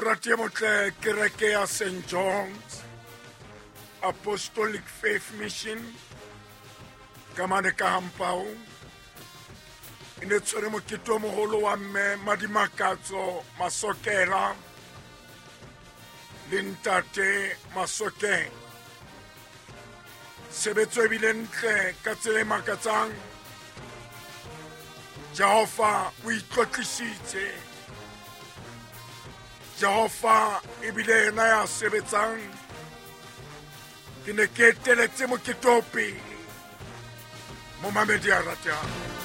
Morati motle kereke ya St. John's Apostolic Faith Mission kamane ka hampao ine tsore mokito moholo wa mme Madimakatso Masokela lintate Masoke sebetso ebile ntle ka tsela makatsang Jehova o itlotlisitse Jehova ebile ena ya sebetsang ke ne ke eteletse mokete o pele mo mamedi a ratang